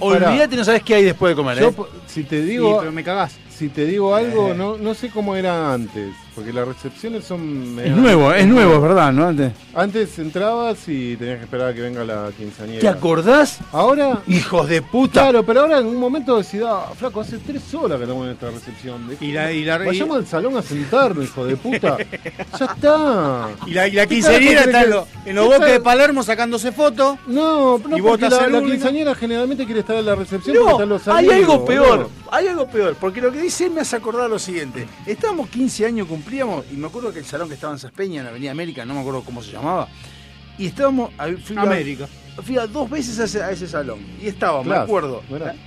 olvídate, no sabes qué hay después de comer. Si te digo, pero me cagás. Si te digo algo, no sé cómo era antes, porque las recepciones son... Es nuevo, es verdad, ¿no? Antes entrabas y tenías que esperar a que venga la quinceañera. ¿Te acordás? Ahora... ¡Hijos de puta! Claro, pero ahora en un momento decís, flaco, hace 3 horas que estamos en esta recepción. Vayamos al salón a sentarnos, hijo de puta. Ya está. Y la quinceañera está en los bosques de Palermo sacándose fotos. No, y vos porque la quinceañera generalmente quiere estar en la recepción porque están los amigos. Hay algo peor, porque lo que dice me hace acordar lo siguiente. Estábamos 15 años, cumplíamos, y me acuerdo que el salón que estaba en Saspeña, en la Avenida América, no me acuerdo cómo se llamaba, y estábamos... Fui a 2 veces a ese salón, y estaba, me acuerdo...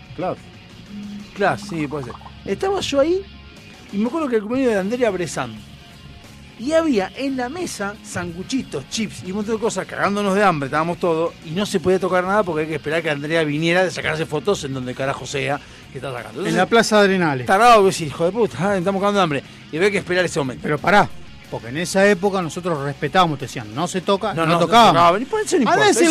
Claro, sí, puede ser. Estaba yo ahí, y me acuerdo que el cumpleaños de Andrea Bressan, y había en la mesa sanguchitos, chips y un montón de cosas, cagándonos de hambre, estábamos todos, y no se podía tocar nada porque hay que esperar que Andrea viniera de sacarse fotos en donde carajo sea que está sacando. Entonces, en la Plaza Arenales. Tarado, que sí, hijo de puta, estamos cagando de hambre. Y había que esperar ese momento. Pero pará, porque en esa época nosotros respetábamos, te decían, no se toca, no No, tocábamos. andá a decirle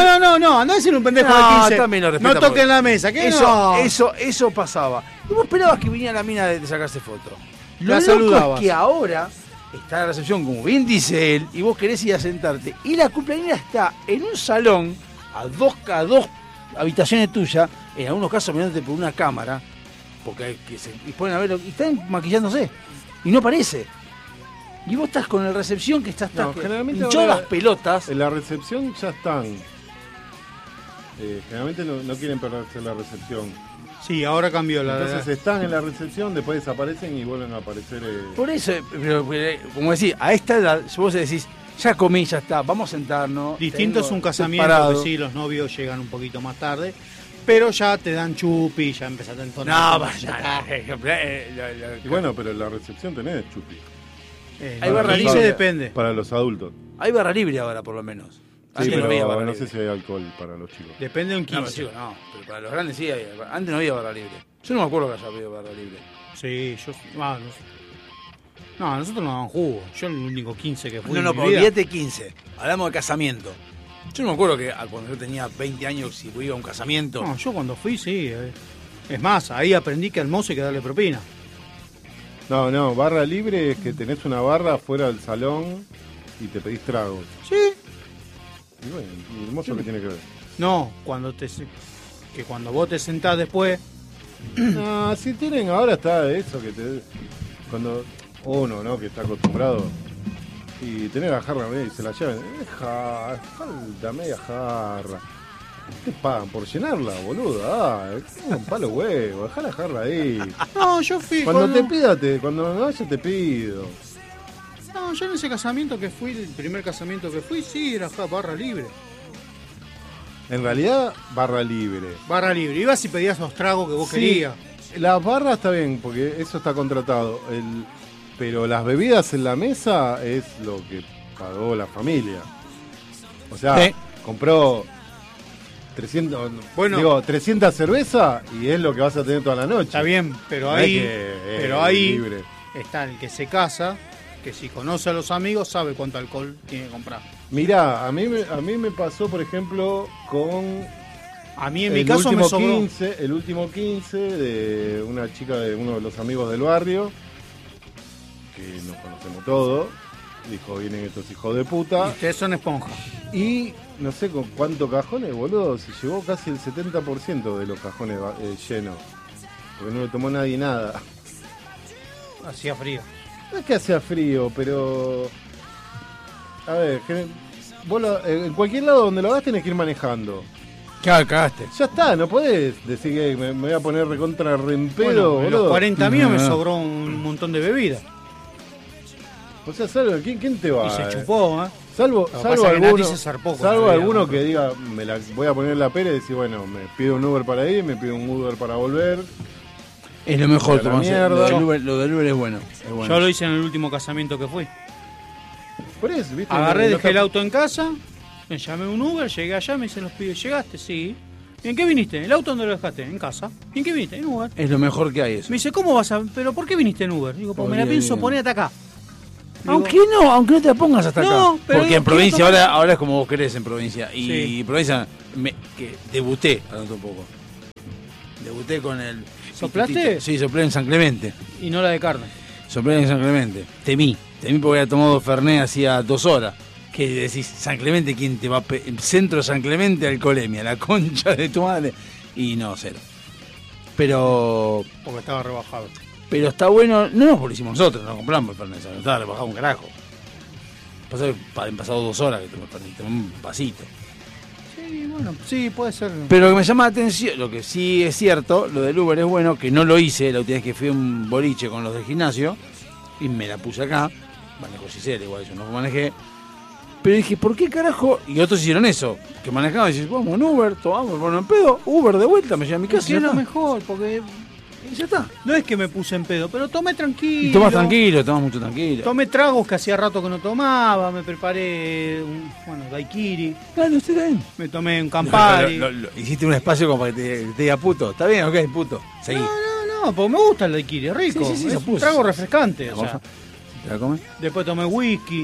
un pendejo de 15, también lo no toquen la mesa, ¿qué eso pasaba. Y vos esperabas que viniera la mina de sacarse fotos. Lo loco es que ahora... está la recepción, como bien dice él, y vos querés ir a sentarte. Y la cumpleañera está en un salón, a dos habitaciones tuyas, en algunos casos mirándote por una cámara, porque se disponen a verlo, y están maquillándose. Y no aparece. Y vos estás con la recepción que está generalmente hinchó las pelotas. En la recepción ya están. Generalmente no quieren perderse la recepción. Sí, ahora cambió la... Entonces están en la recepción, después desaparecen y vuelven a aparecer... Por eso, pero, como decís, a esta edad, si vos decís, ya comí, ya está, vamos a sentarnos... Distinto es un casamiento, que sí, los novios llegan un poquito más tarde, pero ya te dan chupi, ya empezaste a entonar... No, y bueno, pero en la recepción tenés chupi. Hay barra libre. Depende. Para los adultos. Hay barra libre ahora, por lo menos. Sí, pero no sé si hay alcohol para los chicos. Depende de un 15. No, chicos, no, pero para los grandes sí hay. Antes no había barra libre. Yo no me acuerdo que haya habido barra libre. Sí, yo... No, nosotros nos daban jugo. Yo el único 15 que fui. No, olvídate 15. Hablamos de casamiento. Yo no me acuerdo que cuando yo tenía 20 años si iba a un casamiento. No, yo cuando fui sí. Es más, ahí aprendí que al mozo hay que darle propina. No, barra libre es que tenés una barra fuera del salón y te pedís tragos. Sí. Y bueno, ¿y el mozo qué tiene que ver? No, cuando vos te sentás después... No, si tienen, ahora está eso que cuando uno, ¿no? Que está acostumbrado y tener la jarra media y se la llevan, falta media jarra. Te pagan por llenarla, boludo. Es un palo huevo, dejá la jarra ahí. No, yo fui... Cuando no vaya te pido. No, yo en ese casamiento que fui, el primer casamiento que fui, sí, era barra libre. En realidad, barra libre. Barra libre. Ibas y pedías los tragos que vos querías. Las barras está bien, porque eso está contratado. Pero las bebidas en la mesa es lo que pagó la familia. O sea, compró 300 cervezas y es lo que vas a tener toda la noche. Está bien, pero ahí libre. Está el que se casa, que si conoce a los amigos sabe cuánto alcohol tiene que comprar. Mirá, a mí me pasó, por ejemplo, con... A mí en mi caso me sobró. El último 15 de una chica de uno de los amigos del barrio, que nos conocemos todos, dijo, vienen estos hijos de puta. Y ustedes son esponjas. Y no sé con cuántos cajones, boludo, se llevó casi el 70% de los cajones llenos. Porque no le tomó nadie nada. Hacía frío. No es que hacía frío, pero... A ver, vos en cualquier lado donde lo hagas tenés que ir manejando. Claro, cagaste. Ya está, no podés decir que me voy a poner recontra rempedo, bueno, boludo. Los 40 míos me sobró un montón de bebida. O sea, salvo, ¿quién te va? Y se chupó, ¿eh? Salvo alguno que diga, me la voy a poner la pera y decir, bueno, me pido un Uber para ir, me pido un Uber para volver. Es lo mejor, Tomás. Lo del Uber es bueno. Yo lo hice en el último casamiento que fui. Por eso, ¿viste? Agarré, dejé el auto en casa, me llamé un Uber, llegué allá, me dicen los pibes, ¿llegaste? Sí. ¿Y en qué viniste? ¿El auto dónde lo dejaste? En casa. ¿Y en qué viniste? En Uber. Es lo mejor que hay eso. Me dice, ¿cómo vas a...? ¿Pero por qué viniste en Uber? Digo, porque me la pienso poner hasta acá. Digo, aunque no te pongas hasta acá. Porque en provincia, ahora es como vos querés en provincia. Y en provincia, que debuté, hablando un poco. Debuté con el... ¿Soplaste? Sí, soplé en San Clemente. Y no la de carne. Soplé en San Clemente. Temí porque había tomado Fernet hacía 2 horas. Que decís, San Clemente, ¿quién te va a centro San Clemente, alcoholemia, la concha de tu madre? Y no, 0. Pero... Porque estaba rebajado. Pero está bueno, no porque lo hicimos nosotros, no compramos el Fernet, no estaba rebajado un carajo. Han pasado 2 horas que tomé Fernet, tomé un vasito. Sí, bueno, sí, puede ser. Pero lo que me llama la atención, lo que sí es cierto, lo del Uber es bueno, que no lo hice la última vez que fui a un boliche con los del gimnasio, y me la puse acá, manejo Gisela, igual yo no manejé, pero dije, ¿por qué carajo? Y otros hicieron eso, que manejaban y dices, vamos en Uber, tomamos, bueno, en pedo, Uber de vuelta, me lleva a mi casa. Que es lo mejor, porque... Y ya está. No es que me puse en pedo, pero tomé tranquilo. Y tomás tranquilo, tomás mucho tranquilo. Tomé tragos que hacía rato que no tomaba, me preparé daiquiri. Claro, está bien. Me tomé un Campari. Hiciste un espacio como para que te diga puto. Está bien, ok, puto. Seguí. No, porque me gusta el daiquiri, es rico. Sí, es un trago refrescante. O sea. ¿Te la comes? Después tomé whisky,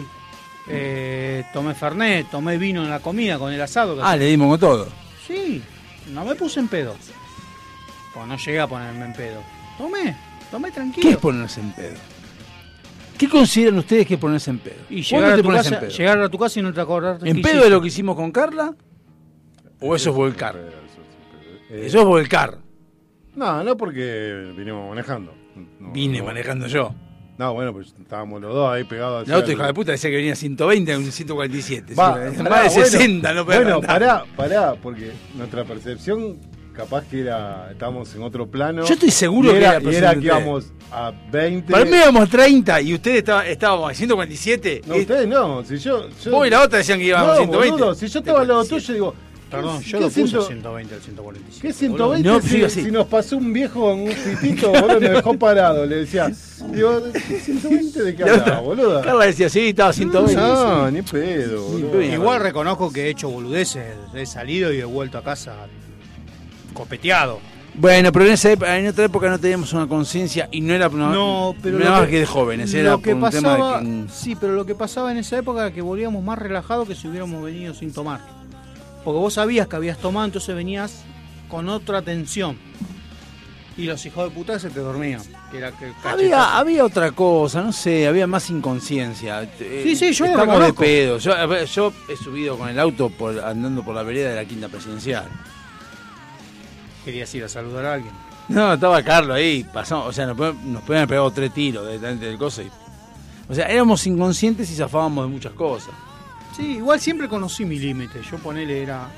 tomé Fernet, tomé vino en la comida con el asado. Le dimos con todo. Sí, no me puse en pedo. Pues no llegué a ponerme en pedo. Tomé tranquilo. ¿Qué es ponerse en pedo? ¿Qué consideran ustedes que es ponerse en pedo? Y llegar a tu casa y no te acordás. ¿En pedo de lo que hicimos con Carla? ¿O eso es volcar? Eso es volcar. No porque vinimos manejando. Vine manejando yo. No, bueno, pues estábamos los dos ahí pegados. El auto, hija de puta, decía que venía a 120 a un 147. Más de 60, no Bueno, pará, porque nuestra percepción capaz que estábamos en otro plano. Yo estoy seguro que era que íbamos a 20. Para mí íbamos a 30 y ustedes estábamos a 147. No, ustedes no. Si yo vos y la otra decían que íbamos a 120. Boludo, si yo estaba al lado tuyo, digo. Perdón, yo lo puse a 120 al 145. ¿Qué 120? No, si nos pasó un viejo en un fitito, boludo, me dejó parado. Le decía, digo, ¿qué 120 de qué hablaba, boludo? Carla decía, sí, estaba 120. No, ni pedo, boludo. Igual reconozco que he hecho boludeces. He salido y he vuelto a casa copeteado. Bueno, pero en otra época no teníamos una conciencia y no era más que de jóvenes, era lo que por un pasaba, tema de que... Sí, pero lo que pasaba en esa época era que volvíamos más relajados que si hubiéramos venido sin tomar. Porque vos sabías que habías tomado, entonces venías con otra tensión. Y los hijos de puta se te dormían. Que era que había otra cosa, no sé, había más inconsciencia. Sí, yo lo estamos de reconozco. pedo. Yo he subido con el auto andando por la vereda de la Quinta Presidencial. Querías ir a saludar a alguien. No, estaba Carlos ahí, pasamos, o sea, nos podían haber pegado 3 tiros del coso. O sea, éramos inconscientes y zafábamos de muchas cosas. Sí, igual siempre conocí mi límite. Yo ponele era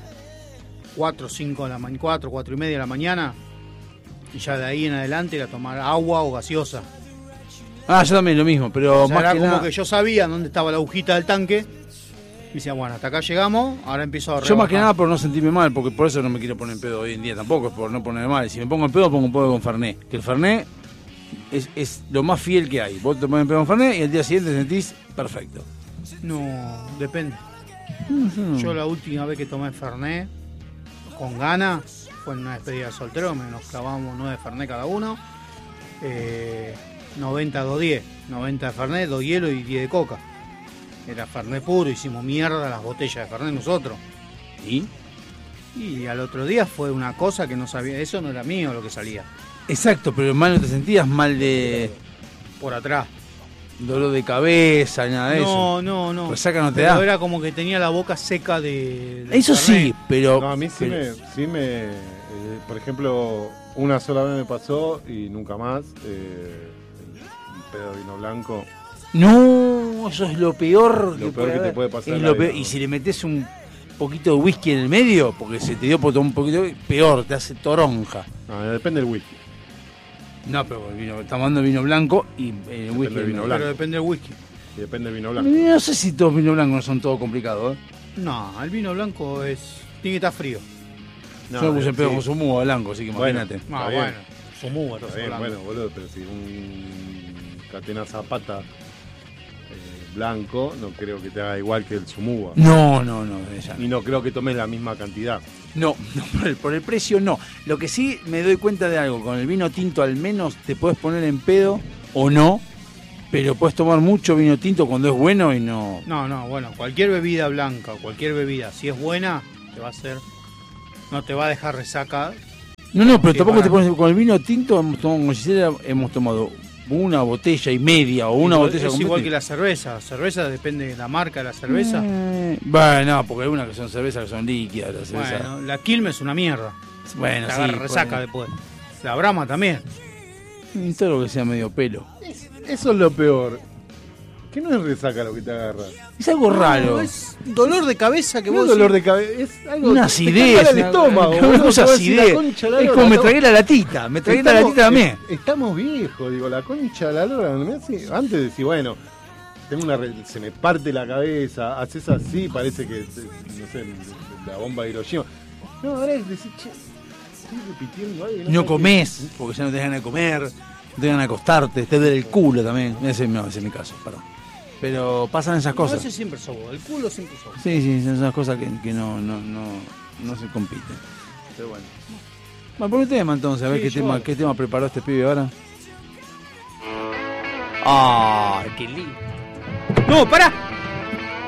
4 y media de la mañana. Y ya de ahí en adelante era tomar agua o gaseosa. Yo también lo mismo, pero O sea, más era que como nada, que yo sabía dónde estaba la agujita del tanque. Y decía, bueno, hasta acá llegamos, ahora empiezo a rebajar. yo más que nada por no sentirme mal, porque por eso no me quiero poner en pedo hoy en día tampoco, es por no ponerme mal. Si me pongo en pedo, pongo en pedo con Fernet. Que el Fernet es lo más fiel que hay. Vos te pones en pedo con Fernet y el día siguiente te sentís perfecto. No, depende. Yo la última vez que tomé Fernet con ganas fue en una despedida de soltero, nos clavamos 9 Fernet cada uno. 90-210. 90 de Fernet, 2 hielo y 10 de coca. Era Fernet puro, hicimos mierda las botellas de Fernet nosotros. Y al otro día fue una cosa que no sabía, eso no era mío lo que salía. Exacto, pero mal no te sentías mal de... Por atrás. Dolor de cabeza, nada de eso. No. Resaca no te pero da. era como que tenía la boca seca de Eso Fernet. sí, pero... No, a mí sí me por ejemplo, una sola vez me pasó y nunca más. Un pedo de vino blanco. No, eso es lo peor. Lo peor que te puede pasar. Es lo peor. Y si le metes un poquito de whisky en el medio, porque se te dio por tomar un poquito, peor, te hace toronja. No, depende del whisky. No, pero el vino, estamos dando vino blanco y el whisky. Del vino Pero blanco. depende del whisky. Y depende del vino blanco. No sé si todos vinos blancos no son todo complicados. No, el vino blanco tiene que estar frío. No, yo me puse en pedo sí. con su mugo blanco, así que Bueno. imagínate. Ah, bien. bueno. Somúa, Está bien, bueno, boludo, pero si un Catena Zapata blanco, no creo que te haga igual que el Sumuba. No, ella. Y no creo que tomes la misma cantidad. No, por el precio no. Lo que sí me doy cuenta de algo, con el vino tinto al menos te puedes poner en pedo o no, pero puedes tomar mucho vino tinto cuando es bueno y no... No, bueno, cualquier bebida blanca, cualquier bebida, si es buena, te va a hacer, no te va a dejar resaca No, pero tampoco te pones con el vino tinto, con Gisela hemos tomado una botella y media o una botella completa. Es igual que la cerveza. Cerveza depende de la marca de la cerveza. Bueno, porque hay unas que son cervezas que son líquidas. La cerveza. Bueno, la Quilmes es una mierda. Bueno, la resaca después. La Brahma también. Y todo lo que sea medio pelo. Eso es lo peor. Que no es resaca lo que te agarra. Es algo raro. Es dolor de cabeza que no vos... es dolor de cabeza, es algo... Una acidez. El estómago. Una cosa acidez. Es como me tragué la latita. Me tragué la latita también. Estamos viejos, digo, la concha de la lora. Antes de decir, bueno, se me parte la cabeza, haces así, parece que, no sé, la bomba de Hiroshima. No, ahora es decir, che, estoy repitiendo algo. No comés, porque ya no te dejan de comer, no te dejan de acostarte, te duele el culo también. Ese es mi caso, perdón. Pero pasan esas cosas. No, ese siempre sos vos, el culo siempre sos vos. Sí, son esas cosas que no se compiten. Pero bueno. Bueno, por un tema entonces, a ver qué tema preparó este pibe ahora. ¡Ah, qué lindo! ¡No, pará!